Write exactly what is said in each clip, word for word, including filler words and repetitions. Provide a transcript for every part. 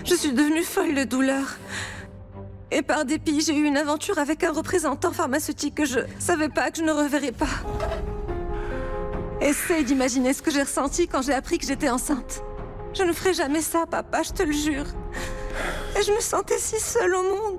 Je suis devenue folle de douleur. Et par dépit, j'ai eu une aventure avec un représentant pharmaceutique que je savais pas que je ne reverrais pas. Essaye d'imaginer ce que j'ai ressenti quand j'ai appris que j'étais enceinte. Je ne ferai jamais ça, papa, je te le jure. Et je me sentais si seule au monde.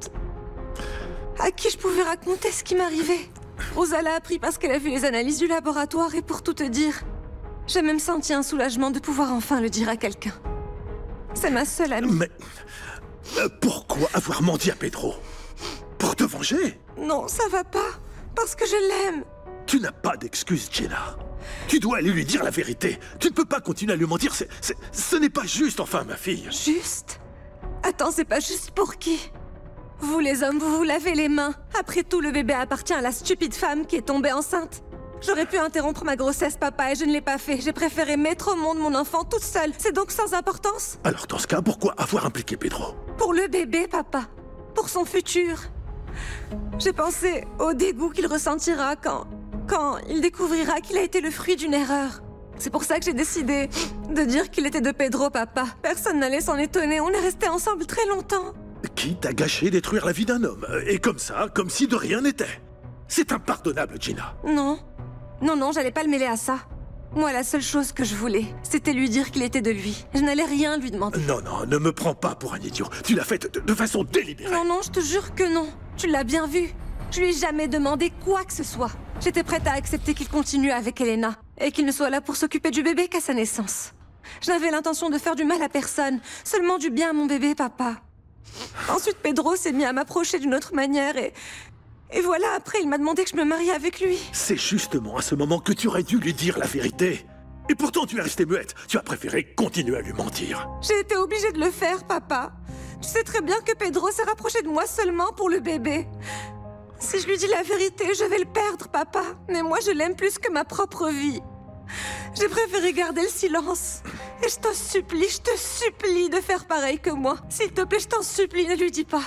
À qui je pouvais raconter ce qui m'arrivait? Rosa l'a appris parce qu'elle a vu les analyses du laboratoire et pour tout te dire, j'ai même senti un soulagement de pouvoir enfin le dire à quelqu'un. C'est ma seule amie. Mais... euh, pourquoi avoir menti à Pedro? Pour te venger? Non, ça va pas. Parce que je l'aime. Tu n'as pas d'excuse, Jenna. Tu dois aller lui dire la vérité. Tu ne peux pas continuer à lui mentir. C'est, c'est, ce n'est pas juste, enfin, ma fille. Juste? Attends, c'est pas juste pour qui? Vous, les hommes, vous vous lavez les mains. Après tout, le bébé appartient à la stupide femme qui est tombée enceinte. J'aurais pu interrompre ma grossesse, papa, et je ne l'ai pas fait. J'ai préféré mettre au monde mon enfant toute seule. C'est donc sans importance? Alors, dans ce cas, pourquoi avoir impliqué Pedro? Pour le bébé, papa. Pour son futur. J'ai pensé au dégoût qu'il ressentira quand... quand il découvrira qu'il a été le fruit d'une erreur. C'est pour ça que j'ai décidé de dire qu'il était de Pedro, papa. Personne n'allait s'en étonner. On est restés ensemble très longtemps. Qui t'a gâché détruire la vie d'un homme? Et comme ça, comme si de rien n'était. C'est impardonnable, Gina. Non. Non, non, j'allais pas le mêler à ça. Moi, la seule chose que je voulais, c'était lui dire qu'il était de lui. Je n'allais rien lui demander. Non, non, ne me prends pas pour un idiot. Tu l'as fait de, de façon délibérée. Non, non, je te jure que non. Tu l'as bien vu. Je lui ai jamais demandé quoi que ce soit. J'étais prête à accepter qu'il continue avec Elena et qu'il ne soit là pour s'occuper du bébé qu'à sa naissance. Je n'avais l'intention de faire du mal à personne, seulement du bien à mon bébé, papa. Ensuite, Pedro s'est mis à m'approcher d'une autre manière et... Et voilà, après, il m'a demandé que je me marie avec lui. C'est justement à ce moment que tu aurais dû lui dire la vérité. Et pourtant, tu es restée muette. Tu as préféré continuer à lui mentir. J'ai été obligée de le faire, papa. Tu sais très bien que Pedro s'est rapproché de moi seulement pour le bébé. Si je lui dis la vérité, je vais le perdre, papa. Mais moi, je l'aime plus que ma propre vie. J'ai préféré garder le silence. Et je t'en supplie, je te supplie de faire pareil que moi. S'il te plaît, je t'en supplie, ne lui dis pas.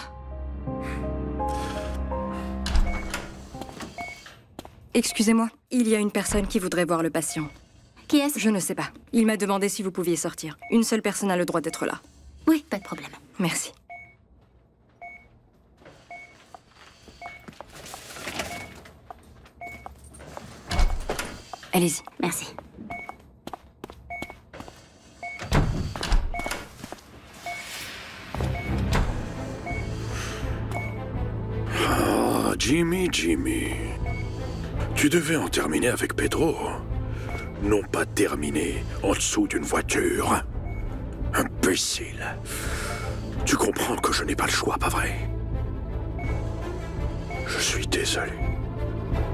Excusez-moi, il y a une personne qui voudrait voir le patient. Qui est-ce? Je ne sais pas. Il m'a demandé si vous pouviez sortir. Une seule personne a le droit d'être là. Oui, pas de problème. Merci. Allez-y. Merci. Oh, Jimmy, Jimmy. Tu devais en terminer avec Pedro. Non pas terminer en dessous d'une voiture. Imbécile. Tu comprends que je n'ai pas le choix, pas vrai? Je suis désolé.